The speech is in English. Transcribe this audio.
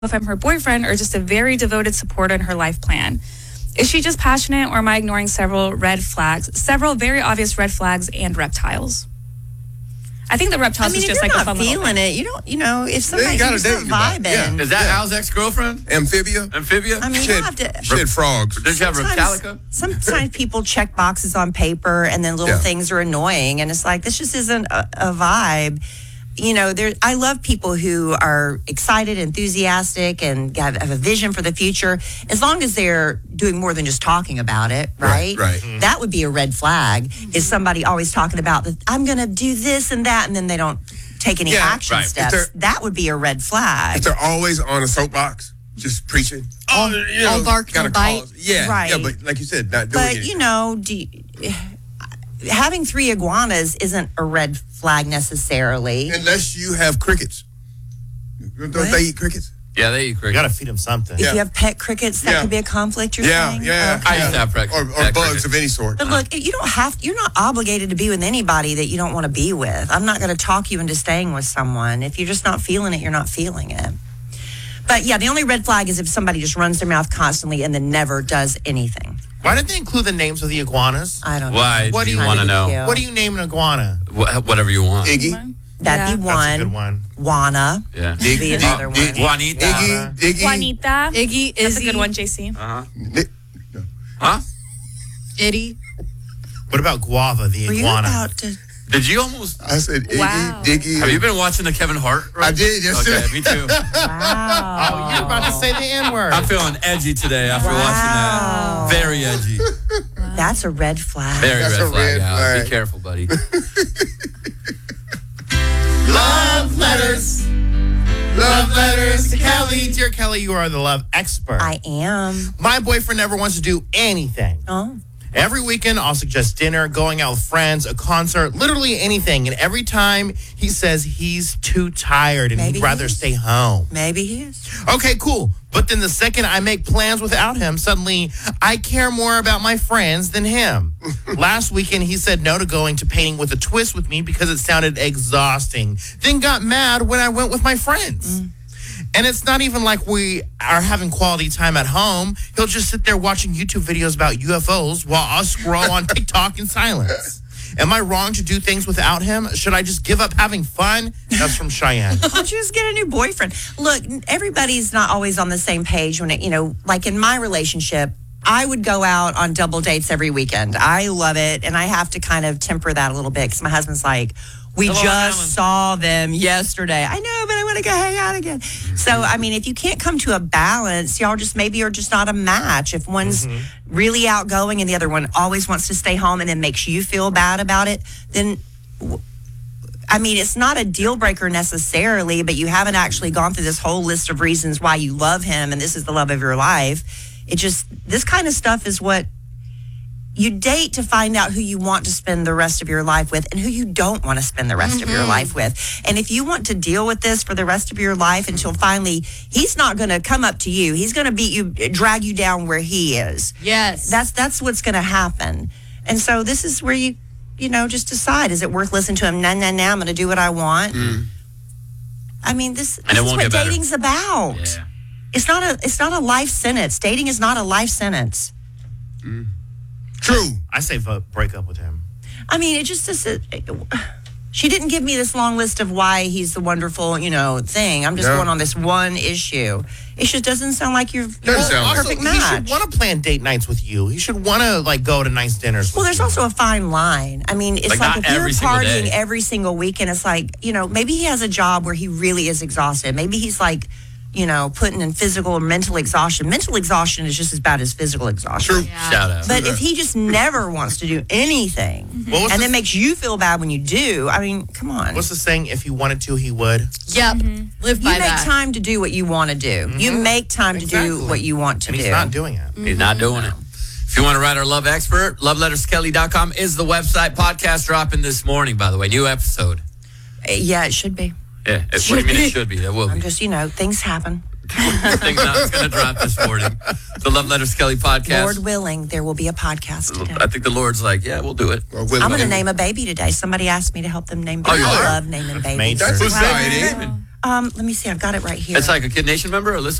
if I'm her boyfriend or just a very devoted supporter in her life plan. Is she just passionate, or am I ignoring several very obvious red flags and reptiles? I think the reptiles is just like a fun little feeling thing. it. You don't, if somebody's just not vibing. Yeah. Is that Al's ex-girlfriend? Amphibia? I mean, you don't have to. She had frogs. Did you have Reptalica? Sometimes people check boxes on paper and then little things are annoying. And it's like, this just isn't a vibe. I love people who are excited, enthusiastic, and have a vision for the future. As long as they're doing more than just talking about it, right? Right. Mm-hmm. That would be a red flag. Is somebody always talking about that I'm going to do this and that, and then they don't take any action steps. That would be a red flag. If they're always on a soapbox, just preaching. All bark, no bite. Yeah, but like you said, not doing it. But, having 3 iguanas isn't a red flag necessarily. Unless you have crickets. Don't they eat crickets? Yeah, they eat crickets. You got to feed them something. If you have pet crickets, that could be a conflict, you're saying? Yeah. I used to have or bugs of any sort. But look, you're not obligated to be with anybody that you don't want to be with. I'm not going to talk you into staying with someone. If you're just not feeling it, you're not feeling it. But yeah, the only red flag is if somebody just runs their mouth constantly and then never does anything. Why didn't they include the names of the iguanas? I don't know. Why do you want to know? What do you name an iguana? Whatever you want. Iggy. That'd be one. That's a good one. Juana. Yeah. Would be another one. Juanita. Iggy. Juanita. Iggy, That's Izzy. a good one, JC. Huh? Itty. What about Guava, the Were you iguana? about to... Did you almost... I said Iggy, Wow. Diggy. Have you been watching the Kevin Hart? I did, yes, sir. Okay, me too. Wow. Oh, you're about to say the N-word. I'm feeling edgy today after watching that. Very edgy. That's a red flag. Very That's red a flag, red Al. flag. Be careful, buddy. Love letters. Love letters to Kelly. Dear Kelly, you are the love expert. I am. My boyfriend never wants to do anything. Oh. Every weekend, I'll suggest dinner, going out with friends, a concert, literally anything. And every time he says he's too tired and Maybe he'd rather he is. stay home. Maybe he is. Okay, cool. But then the second I make plans without him, suddenly I care more about my friends than him. Last weekend, he said no to going to painting with a twist with me because it sounded exhausting. Then got mad when I went with my friends. And it's not even like we are having quality time at home. He'll just sit there watching YouTube videos about UFOs while I scroll on TikTok in silence. Am I wrong to do things without him? Should I just give up having fun? That's from Cheyenne. Why don't you just get a new boyfriend? Look, everybody's not always on the same page when it, like in my relationship, I would go out on double dates every weekend. I love it. And I have to kind of temper that a little bit because my husband's like, we just saw them yesterday. I know, but I want to go hang out again. So, I mean, if you can't come to a balance, y'all just maybe are just not a match. If one's really outgoing and the other one always wants to stay home and then makes you feel bad about it, then, I mean, it's not a deal breaker necessarily, but you haven't actually gone through this whole list of reasons why you love him and this is the love of your life. This kind of stuff is what you date to find out who you want to spend the rest of your life with and who you don't want to spend the rest of your life with. And if you want to deal with this for the rest of your life until finally, he's not going to come up to you. He's going to beat you, drag you down where he is. Yes. That's what's going to happen. And so this is where you just decide, is it worth listening to him? Nah, I'm going to do what I want. I mean, this is what dating's about. Yeah. It's not a life sentence. Dating is not a life sentence. True. I say break up with him. I mean, it just is. She didn't give me this long list of why he's the wonderful, thing. I'm just going on this one issue. It just doesn't sound like you're a perfect match. He should want to plan date nights with you. He should want to go to nice dinners. Well, there's also a fine line. I mean, it's like if you're partying every single weekend, it's like, maybe he has a job where he really is exhausted. Maybe he's like, putting in physical or mental exhaustion. Mental exhaustion is just as bad as physical exhaustion. True. Yeah. Shout out. But if he just never wants to do anything and then makes you feel bad when you do, I mean, come on. What's the saying? If he wanted to, he would. Yep. Live by You make that. time to do what you want to do. You make time to do what you want to And do. he's not doing it. He's not doing it. If you want to write our love expert, loveletterskelly.com is the website. Podcast dropping this morning, by the way. New episode. Yeah, it should be. Yeah. What do you mean it should be? It will be. I'm just, things happen. It's going to drop this morning. The Love Letters Kelly podcast. Lord willing, there will be a podcast today. I think the Lord's like, yeah, we'll do it. I'm I'm going to name a baby today. Somebody asked me to help them name babies. you I are? love naming babies. Major. That's Wow. exciting. Let me see. I've got it right here. It's like a Kid Nation member or listen.